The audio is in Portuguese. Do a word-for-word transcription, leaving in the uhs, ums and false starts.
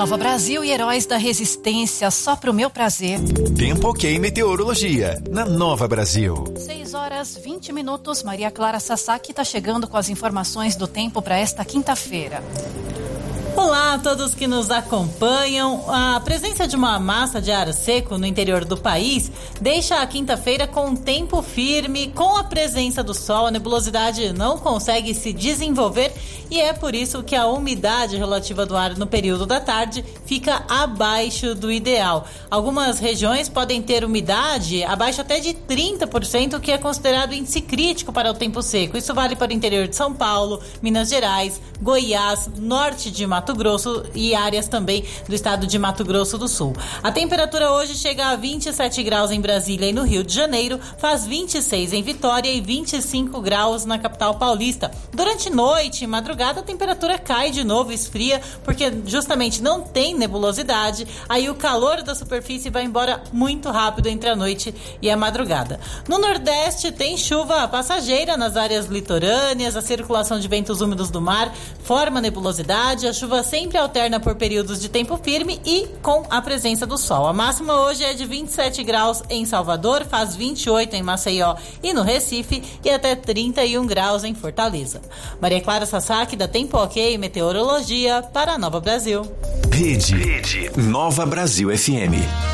Nova Brasil e Heróis da Resistência, só pro meu prazer. Tempo ok meteorologia, na Nova Brasil. seis horas vinte minutos, Maria Clara Sasaki está chegando com as informações do tempo para esta quinta-feira. Olá a todos que nos acompanham. A presença de uma massa de ar seco no interior do país deixa a quinta-feira com tempo firme. Com a presença do sol, a nebulosidade não consegue se desenvolver e é por isso que a umidade relativa do ar no período da tarde fica abaixo do ideal. Algumas regiões podem ter umidade abaixo até de trinta por cento, que é considerado índice crítico para o tempo seco. Isso vale para o interior de São Paulo, Minas Gerais, Goiás, norte de Mato Grosso e áreas também do estado de Mato Grosso do Sul. A temperatura hoje chega a vinte e sete graus em Brasília e no Rio de Janeiro, faz vinte e seis em Vitória e vinte e cinco graus na capital paulista. Durante noite e madrugada a temperatura cai de novo, esfria, porque justamente não tem nebulosidade, aí o calor da superfície vai embora muito rápido entre a noite e a madrugada. No Nordeste tem chuva passageira nas áreas litorâneas, a circulação de ventos úmidos do mar forma nebulosidade, a chuva sempre alterna por períodos de tempo firme e com a presença do sol. A máxima hoje é de vinte e sete graus em Salvador, faz vinte e oito em Maceió e no Recife e até trinta e um graus em Fortaleza. Maria Clara Sasaki, da Tempo Ok Meteorologia, para a Nova Brasil. Rede, Rede Nova Brasil F M.